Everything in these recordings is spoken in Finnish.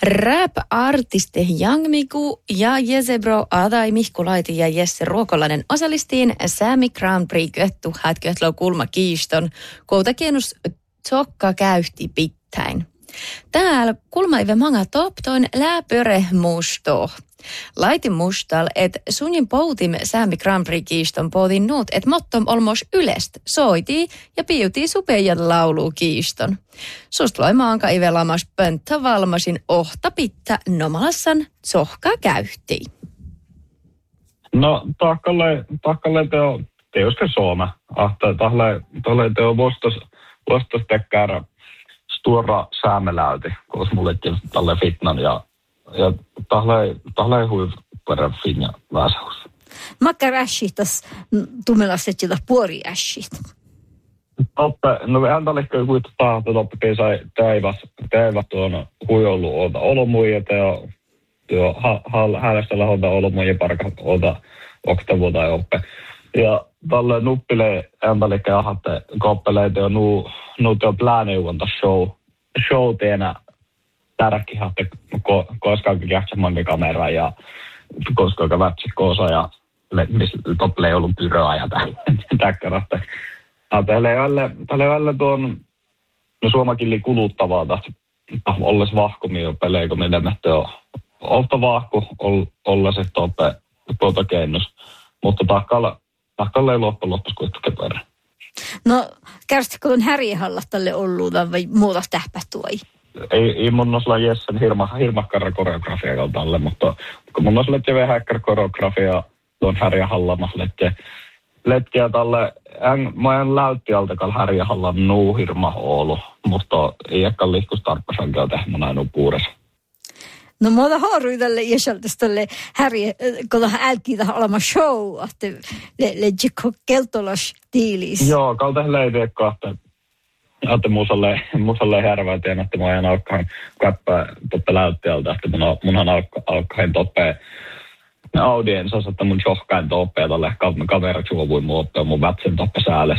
Rap-artiste Young Miku ja Jezebro Adai Mihkulaiti ja Jesse Ruokolainen osallistiin Sami Grand Prix köttu hätköhtlo kulma kiiston, koutakienus tsokka käyhti pittäin. Täällä kulmaive manga toptoin läpöre musto. Laitin mustal, et sunnin poutim Sami Grand Prix kiiston poutin nuut, et mottom olmos ylest soitii ja piutii supejan laulu kiiston. Sust loi maanka ive lamas pöntä valmasin ohta pittä nomalassan tsohka käyhti. No, takkalle teoske Suomi. Tahle teo vastas tekkär stora säämeläyti, koska mulle tälle fitnan ja tahle hui perä finja väsäus. Makka räshitas tummelaset jota puori äshit. No hän tälle kuitenkin tahto toppe sai täivät tuon huijollu oota olomuja teo hänestä lahonta olomuja parka oota oktavu tai oppe. Ja tälle nuppile hän tälle ahatte koppelee teo nu teo plääneuvonta show teenä tärkki haatte koska kähtsä manke kamera ja koska vätsi koosa ja tople ei ollut pyroa ja täkkärasta. Tälle välillä tuon no suomakilli kuluttavaa tahti olles vahkumia pelee, kun meidän olta vahku ollaset tuota kennus. Mutta takkalle ei loppujen kuitenkin perä. No kärstikö on härjehalla tälle olluudan vai muuta tähpättua? Ei mun osalla Jessen hirmakkara koreografia tälle, mutta kun mun osalla vähän häkkär koreografia tuon härjähallamassa lettiä tälle, mä en läytti altakal härjähallan nuu hirma oulu, mutta ei ehkä liikkus tarppasankin tehnyt näin puures. No muuta haarui tälle iäsaltas tälle härjä, kun älkii tähän olema show, että le keltolas tiilis. Joo, kalta leideekko, että musalle härvää tien, että mä ajan alkahan käppää toppe läyttiältä, että munhan alkahan toppe audiensas, että mun johkain toppea tälle kaverat suovuin mun oppia mun vätsen toppe sääles.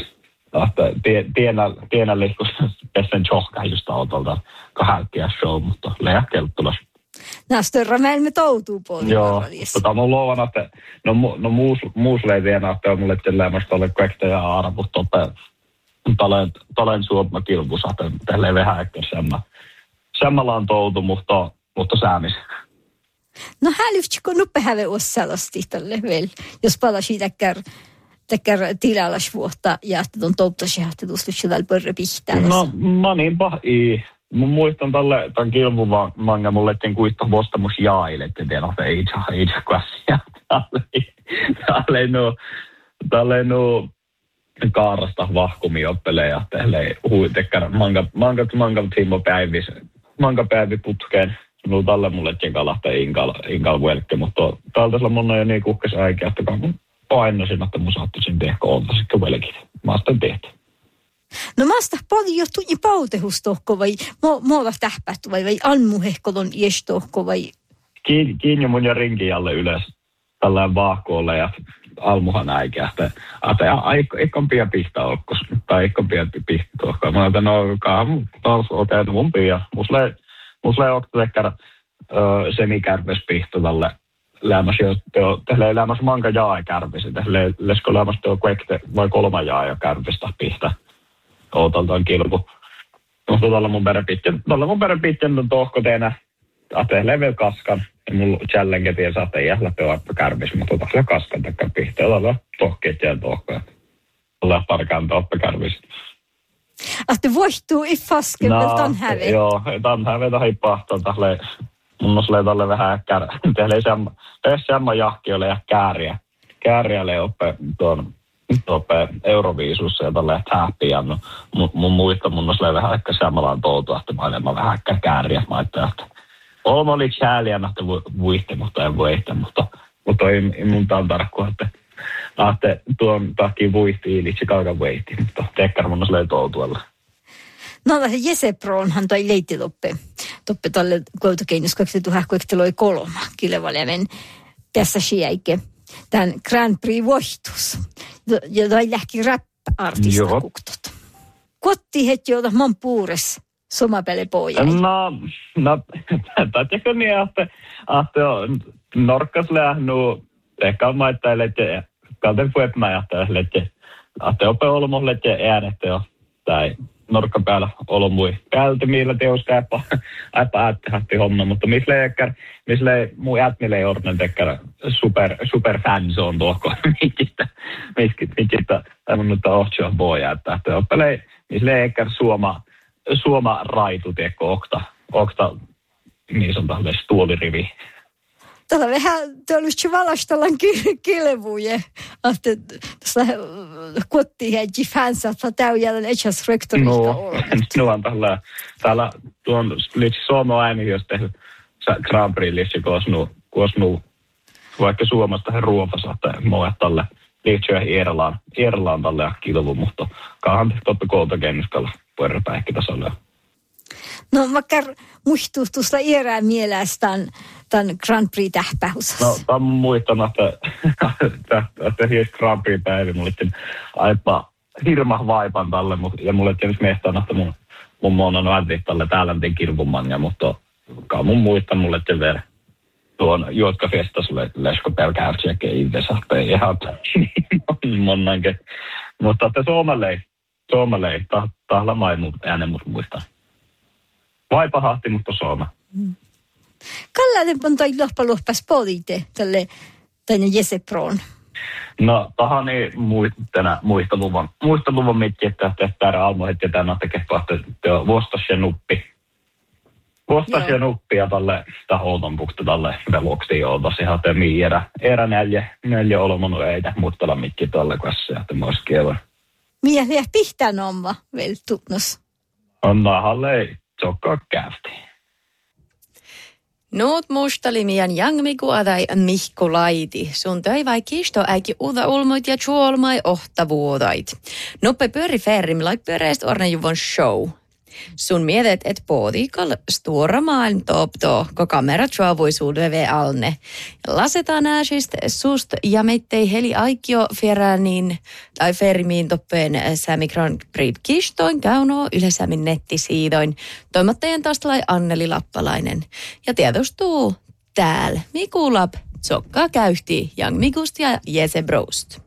Tienä liikkus pessen johkain just autolta kahälkkiä show, mutta leä kelttulas. Nästörrä meillä me toutuu puolella. Joo, mun luovan, että no muus leidienä, että on mulle tillämästä tolle kuekta ja arvut toppe talen suopma kilpusa, että tälleen vähän ehkä semmalla on toutu, mutta säämis. No hälyftsikö nuppehäve ossa sellaista tälle vielä, jos palasi täkkär tilalas vuotta ja että on touttasi hähtä tuosta tällä pörrö pihtää. No mä niinpä ei. Mun muistan tämän kilpumanga mulle etten kuittaa vostamus jaile, että tiedä, että ei saa kassia. Tälleen kaarasta vahkumia oppelee ja tälleen tekkär manga tiimo päivis. Manga päivi putkeen. No tälle mulle etten kalahtaa inkal velkke, mutta täältä sillä mun on jo niin kukkes aikaa, että kun painosin, että mun saattisin tehdä oltaisikin velkit. Mä oon sitten tehty. No mä sitä paljon tunnin pautehustohko vai muuta tähpätty vai anmuhehkolon iestokko vai? Kiinni mun ja rinkin alle ylös tällainen vaahkoolle ja almuhan äikä. Että eikon pia pihtaa okkos tai eikon pia pihtaa tohkoa. Mä otan taas okei, mun pia. Musle okta tekkär semikärpes pihto tälle lämmäs jo tälle lämmäs manka jaa kärpisi. Tälle lesko lämmäs teo kuekte vai 3 jaa kärpistä pihtä. Ootaltaan kilpu. Mutta tällä mun perepitten on tohko teenä. Ate level kaskan. Ja mulla challenge tien saatte jählä peoappa kärpis. Mutta tällä kaskan takkaan pihteen. Tällä tohkeet ja tohkoja. Tällä parkaan tohpe kärpis. Ate voihtuu i fasken vel tanhäve? Joo, tanhäve tahi pahtaa tälle. Mun oslee tälle vähän tehle semma jahkiolle ja kääriälle oppe tuon toppe Euroviisussa ja tälleen häppiä. No, mun muista mun oslee vähän ehkä samalla toutua, että mä olen vähän ehkä kääriä. Mä ajattelin, että mä olin sääliä, että vuihti, mutta en vuihti. Mutta ei mun taan tarkkua, että tuon takia vuihti ilitsi kaukan vuihti. Mutta tekkär mun oslee toutuella. No vähän Jesebroonhan toi leitti toppe tälle koulukeinus 2023 kilevalemen tässä siäike. Tämän Grand Prix voihtus. Ja toi lähti rap-artista kuktot. Kotti heti jota man puures somapele poja? No, tätäkö niin, että norkkas lähnu, ehkä maittajille, että kalten puhetmään jättäjille, että ope olmolle, että äänette jo, tai norkka päällä olmui päältä, millä teoska aipa äättehätti homma, mutta missä muu ätmille ei orten tekkär super fans on tuoko, mikistä tämän nyt ohtsio boja, että opelei, missä ei ehkä suoma raitu, tiekko okta niin sanotaan tuolirivi. Tällä vähän tuollaista valastellaan kilvuja. Että tuossa kotiin heti fansat, että tämä jälleen etsäs rektorista ollut. No on täällä tuon liitsi Suomen ääni, jos tehnyt Grand Prix liitsi koosnu vaikka Suomesta he ruofasa, että mua tälle liittyä Eerlaan tälle kilvu, mutta kaahan totta koulta kennuskalla puerrepäikkitasolla. No vaikka muistuu tuosta Eerään mielestään tämän Grand Prix-tähpäysessä. No, tämä muistan, että hies Grand Prix-päivä. Mulla oli aipa hirma vaipan tälle, ja mulle tietysti meistä että mun mona näytti tälle täällä kilvumania, mutta mun muistan mulle vielä tuon juotkafestas lesko pelkäärtsiäkin itse ei ihan monnankin. Mutta että Suomalei, tahla maimut äänen mut muistaa. Vaipa hahti, mutta Suoma. Kallaten on toi lohpas poliite tänne Jeseproon. No, tahani muisteluvon mitki, että täällä almoitti tänä tekevät vuostas ja nuppi. Vuostas ja nuppi ja tälle tahoton pukta tälle veloksi oltas ihan temi erä neljä olmonu eitä muistella mitki tälle kanssa, että mä ois kievän. Miä liian pihtään omma vielä tutnos? On nahalle tsokkaa käysti. Nuut muisteli mian jangmiku adai Mihko Laiti. Sun töi vai kisto äiki uda ulmoit ja chuolmai ohtavuodait. Noppe pyöri ferrim laik pyöreist ornejuvon show. Sun miedet et poodikal stora maailm topto, ko kamera chuavuisuudeve alne. Lasetaan ääsist sust ja meittei heli aikio feranin tai fermiin toppeen Sami Grand Prix kistoin käyno ylesämin nettisiidoin. Toimittajan tastalai Anneli Lappalainen. Ja tiedostuu täällä Mikulap, Tsokka käyhti, Jang Mikusta ja Jese Brost.